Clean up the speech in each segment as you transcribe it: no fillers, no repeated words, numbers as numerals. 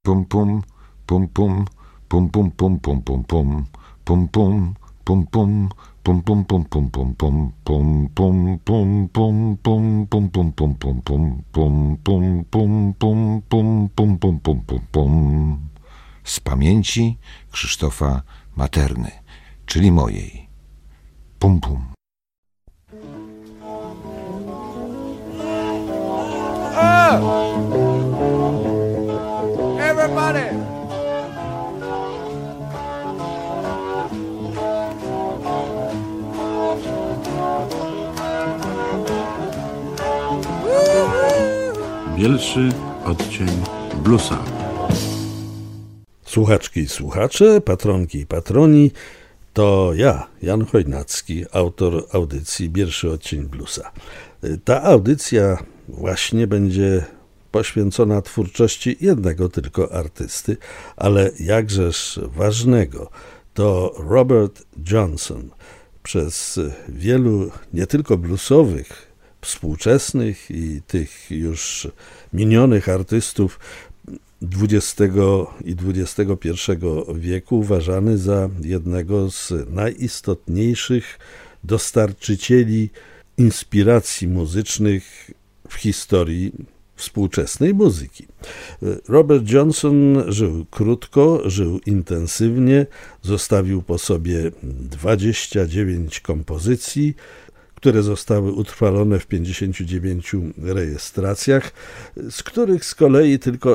Pum pum, pum pum, pum pum pum pum pum pum, pum pum, pum pum, pum pum pum pum pum pum, pum pum pum pum pum pum pum pum pum pum, pum pum pum pum pum pum pum pum pum pum. Z pamięci Krzysztofa Materny, czyli mojej. Pum pum. Everybody! Pierwszy odcień bluesa. Słuchaczki i słuchacze, patronki i patroni, to ja, Jan Chojnacki, autor audycji Pierwszy odcień bluesa. Ta audycja właśnie będzie poświęcona twórczości jednego tylko artysty, ale jakżeż ważnego. To Robert Johnson, przez wielu nie tylko bluesowych, współczesnych i tych już minionych artystów XX i XXI wieku uważany za jednego z najistotniejszych dostarczycieli inspiracji muzycznych w historii współczesnej muzyki. Robert Johnson żył krótko, żył intensywnie, zostawił po sobie 29 kompozycji, które zostały utrwalone w 59 rejestracjach, z których z kolei tylko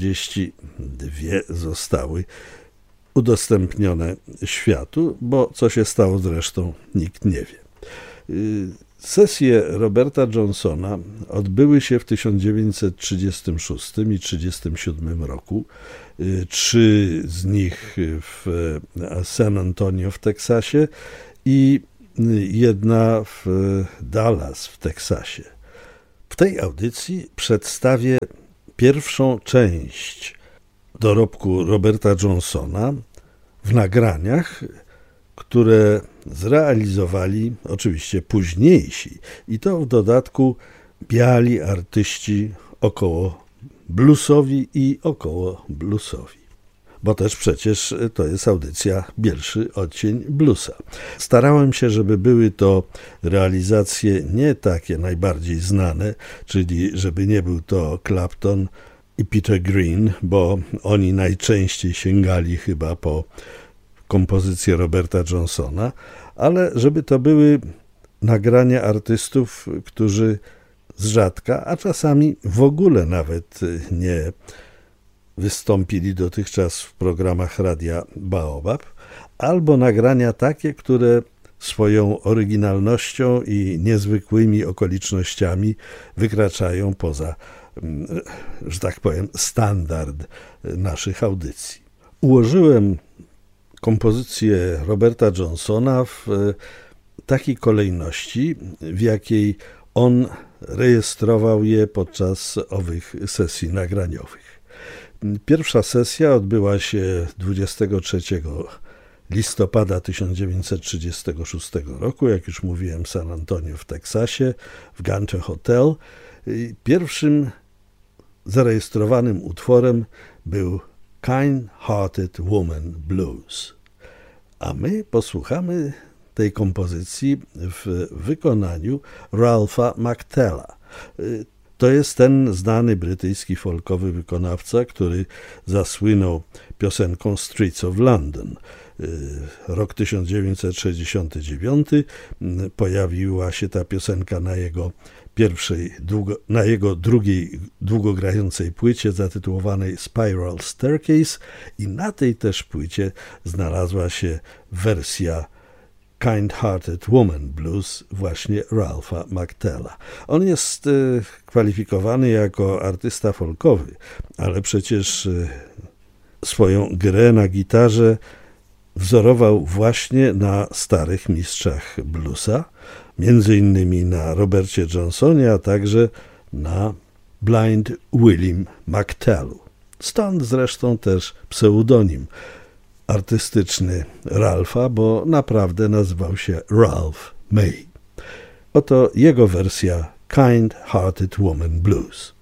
42 zostały udostępnione światu, bo co się stało zresztą nikt nie wie. Sesje Roberta Johnsona odbyły się w 1936 i 1937 roku. 3 z nich w San Antonio w Teksasie i jedna w Dallas w Teksasie. W tej audycji przedstawię pierwszą część dorobku Roberta Johnsona w nagraniach, które zrealizowali oczywiście późniejsi i to w dodatku biali artyści około bluesowi i około bluesowi. Bo też przecież to jest audycja Pierwszy odcień bluesa. Starałem się, żeby były to realizacje nie takie najbardziej znane, czyli żeby nie był to Clapton i Peter Green, bo oni najczęściej sięgali chyba po kompozycje Roberta Johnsona, ale żeby to były nagrania artystów, którzy z rzadka, a czasami w ogóle nawet nie wystąpili dotychczas w programach Radia Baobab, albo nagrania takie, które swoją oryginalnością i niezwykłymi okolicznościami wykraczają poza, że tak powiem, standard naszych audycji. Ułożyłem kompozycję Roberta Johnsona w takiej kolejności, w jakiej on rejestrował je podczas owych sesji nagraniowych. Pierwsza sesja odbyła się 23 listopada 1936 roku, jak już mówiłem, w San Antonio w Teksasie, w Gantt Hotel. Pierwszym zarejestrowanym utworem był Kind-Hearted Woman Blues. A my posłuchamy tej kompozycji w wykonaniu Ralpha McTella. To jest ten znany brytyjski folkowy wykonawca, który zasłynął piosenką Streets of London. Rok 1969 pojawiła się ta piosenka na jego drugiej długogrającej płycie zatytułowanej Spiral Staircase i na tej też płycie znalazła się wersja Kind-Hearted Woman Blues właśnie Ralpha McTella. On jest kwalifikowany jako artysta folkowy, ale przecież swoją grę na gitarze wzorował właśnie na starych mistrzach bluesa, między innymi na Robercie Johnsonie, a także na Blind Willie McTellu. Stąd zresztą też pseudonim artystyczny Ralpha, bo naprawdę nazywał się Ralph May. Oto jego wersja Kind-Hearted Woman Blues.